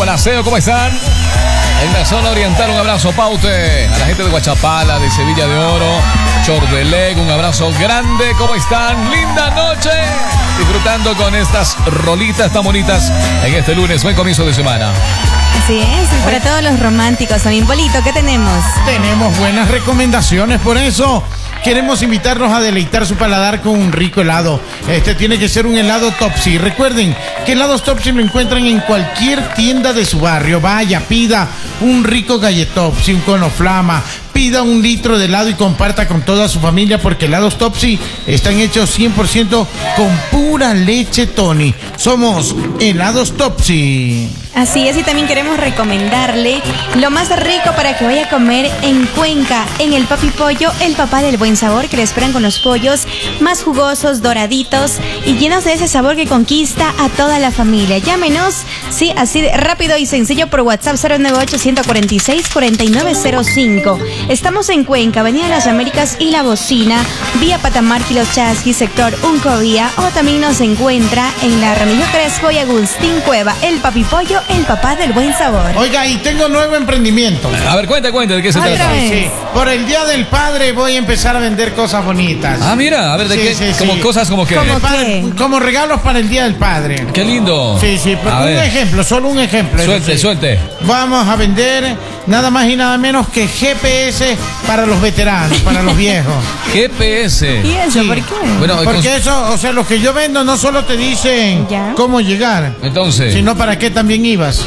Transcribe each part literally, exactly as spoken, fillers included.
Abraseo, ¿cómo están? En la zona oriental, un abrazo, Paute. A la gente de Guachapala, de Sevilla de Oro, Chordelec, un abrazo grande. ¿Cómo están? Linda noche. Disfrutando con estas rolitas tan bonitas en este lunes, buen comienzo de semana. Así es, y para todos los románticos también. Polito, ¿qué tenemos? Tenemos buenas recomendaciones, por eso queremos invitarlos a deleitar su paladar con un rico helado. Este tiene que ser un helado Topsy. Recuerden que helados Topsy lo encuentran en cualquier tienda de su barrio. Vaya, pida un rico galletopsy, un cono flama, pida un litro de helado y comparta con toda su familia, porque helados Topsy están hechos cien por ciento con pura leche Tony. Somos helados Topsy. Así es, y también queremos recomendarle lo más rico para que vaya a comer en Cuenca, en el Papi Pollo, el papá del buen sabor, que le esperan con los pollos más jugosos, doraditos y llenos de ese sabor que conquista a toda la familia. Llámenos, sí, así de rápido y sencillo por WhatsApp cero nueve ocho, uno cuatro seis, cuatro nueve cero cinco. Estamos en Cuenca, Avenida Las Américas y La Bocina, vía Patamarqui, Los Chasquis, sector Uncovía, o también nos encuentra en la Remigio Crespo y Agustín Cueva, el Papi Pollo, el papá del buen sabor. Oiga, y tengo nuevo emprendimiento. A ver, cuenta, cuenta, ¿de qué se trata? Sí, por el Día del Padre voy a empezar a vender cosas bonitas. Ah, mira, a ver, ¿de Sí, qué? sí, como sí. cosas como que... ¿Cómo Para- qué? como regalos para el Día del Padre. Qué lindo. Sí, sí, pero A un ver. ejemplo, solo un ejemplo. Suelte, Sí. suelte. Vamos a vender nada más y nada menos que G P S para los veteranos, para los viejos. G P S. ¿Y eso? Sí. ¿Por qué? Bueno, Porque eso, o sea, los que yo vendo no solo te dicen Ya. cómo llegar, entonces... sino para qué también ibas.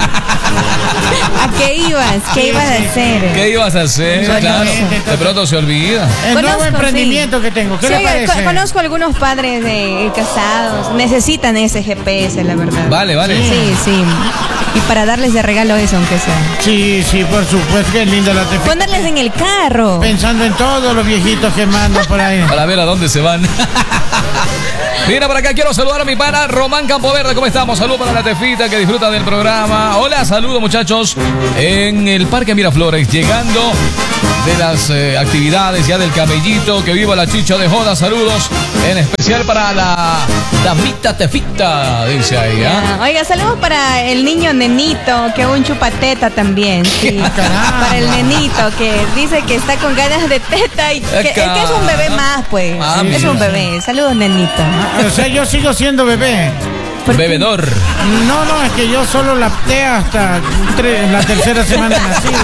¿A qué ibas? ¿Qué Sí, ibas sí. a hacer? ¿Qué ibas a hacer? Claro, Exactamente. de pronto se olvida. El Conozco, nuevo emprendimiento sí. que tengo, ¿qué Sí, le oiga, parece? co- conozco algunos padres de casados, necesitan ese G P S, la verdad. Vale, vale. Sí, sí. Y para darles de regalo eso, aunque sea. Sí, sí, por supuesto, qué linda la tefita. Ponerles en el carro. Pensando en todos los viejitos que mandan por ahí. Para ver a dónde se van. Mira, por acá quiero saludar a mi pana Román Campoverde. ¿Cómo estamos? Saludos para la tefita que disfruta del programa. Hola, saludos muchachos. En el Parque Miraflores, llegando de las eh, actividades ya del camellito. Que viva la chicha de joda. Saludos en especial para la damita tefita, dice ahí, ¿ah? Ah, Oiga, saludos para el niño nenito, que un chupateta también. Sí. Ah, caramba. Para el nenito, que dice que está con ganas de teta y que, es que es un bebé más, pues. Ah, es sí, un sí. bebé. Saludos, nenito. O sea, yo sigo siendo bebé. ¿Por qué? Bebedor. No, no, es que yo solo lacté hasta tre- la tercera semana de nacido.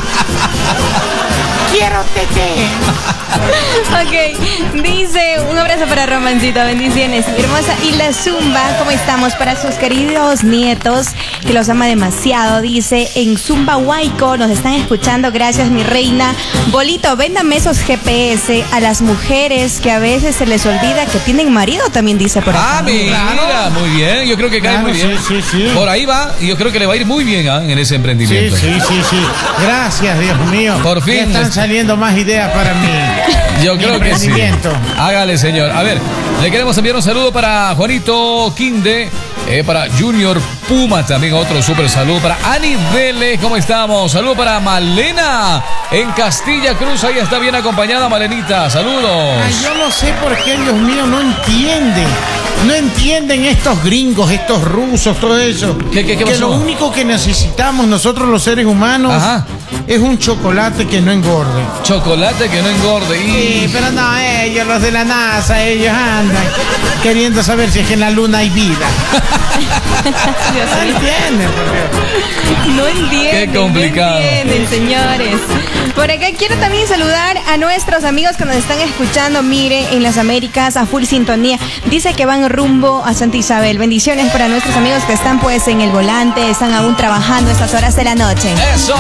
Quiero tete. Ok, dice, un abrazo para Romancito, bendiciones, hermosa. Y la Zumba, ¿cómo estamos? Para sus queridos nietos, que los ama demasiado, dice, en Zumba Huayco, nos están escuchando, gracias mi reina. Bolito, véndame esos G P S a las mujeres que a veces se les olvida que tienen marido, también dice por acá. Ah, mira, muy bien. Yo creo que cae Claro, muy bien. sí, sí, sí. Por ahí va, y yo creo que le va a ir muy bien, ¿ah? En ese Sí, emprendimiento. sí, sí, sí. Gracias, Dios mío. Por fin, Ya están este- saliendo más ideas para mí. Yo Mi creo que sí. emprendimiento. Hágale, señor. A ver, le queremos enviar un saludo para Juanito Quinde, eh, para Junior Puma, también otro súper saludo para Ani Vélez. ¿Cómo estamos? Saludo para Malena en Castilla Cruz. Ahí está bien acompañada, Malenita. Saludos. Ay, yo no sé por qué, Dios mío, no entienden. No entienden estos gringos, estos rusos, todo eso. ¿Qué, qué, qué que pasó? lo único que necesitamos nosotros los seres humanos Ajá. es un chocolate que no engorde. Chocolate que no engorde. Sí, Y... pero no, ellos, los de la NASA, ellos andan queriendo saber si es que en la luna hay vida. Dios No mío. entienden, por Dios. No entienden. Qué complicado. No entienden, señores. Por acá quiero también saludar a nuestros amigos que nos están escuchando, mire, en las Américas, a full sintonía. Dice que van rumbo a Santa Isabel. Bendiciones para nuestros amigos que están pues en el volante, están aún trabajando estas horas de la noche. Eso,